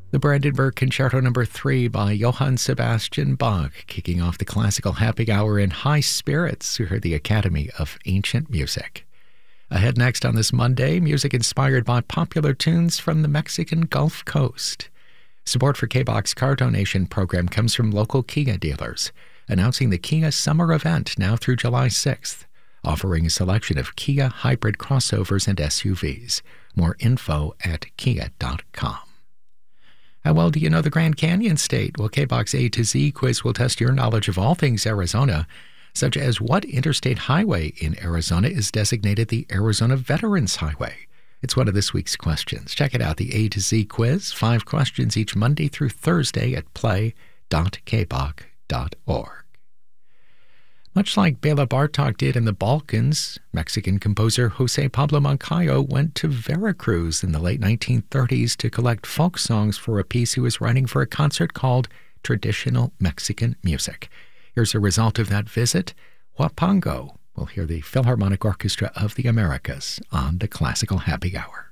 The Brandenburg Concerto No. 3 by Johann Sebastian Bach, kicking off the classical happy hour in high spirits through the Academy of Ancient Music. Ahead next on this Monday, music inspired by popular tunes from the Mexican Gulf Coast. Support for K-Box car donation program comes from local Kia dealers, announcing the Kia Summer Event now through July 6th, offering a selection of Kia hybrid crossovers and SUVs. More info at kia.com. How well do you know the Grand Canyon State? Well, K-Box A to Z quiz will test your knowledge of all things Arizona, such as what interstate highway in Arizona is designated the Arizona Veterans Highway. It's one of this week's questions. Check it out, the A to Z quiz, 5 questions each Monday through Thursday at play.kbach.org. Much like Bela Bartok did in the Balkans, Mexican composer José Pablo Moncayo went to Veracruz in the late 1930s to collect folk songs for a piece he was writing for a concert called Traditional Mexican Music. Here's a result of that visit, Huapango. We'll hear the Philharmonic Orchestra of the Americas on the Classical Happy Hour.